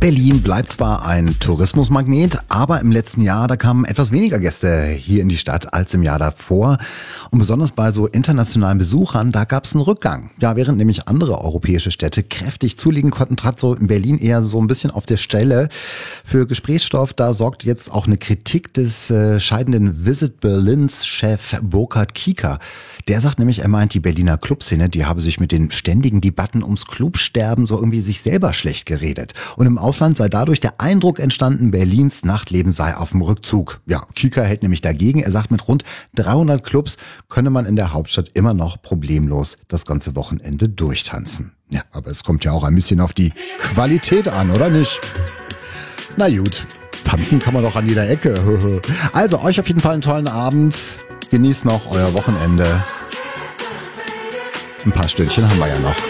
Berlin bleibt zwar ein Tourismusmagnet, aber im letzten Jahr, da kamen etwas weniger Gäste hier in die Stadt als im Jahr davor. Und besonders bei so internationalen Besuchern, da gab es einen Rückgang. Ja, während nämlich andere europäische Städte kräftig zulegen konnten, trat so in Berlin eher so ein bisschen auf der Stelle. Für Gesprächsstoff, da sorgt jetzt auch eine Kritik des scheidenden Visit Berlins Chef Burkhard Kiekert. Der sagt nämlich, er meint, die Berliner Clubszene, die habe sich mit den ständigen Debatten ums Clubsterben so irgendwie sich selber schlecht geredet. Und im Ausland sei dadurch der Eindruck entstanden, Berlins Nachtleben sei auf dem Rückzug. Ja, Kiekert hält nämlich dagegen. Er sagt, mit rund 300 Clubs könne man in der Hauptstadt immer noch problemlos das ganze Wochenende durchtanzen. Ja, aber es kommt ja auch ein bisschen auf die Qualität an, oder nicht? Na gut, tanzen kann man doch an jeder Ecke. Also euch auf jeden Fall einen tollen Abend. Genießt noch euer Wochenende. Ein paar Stündchen haben wir ja noch.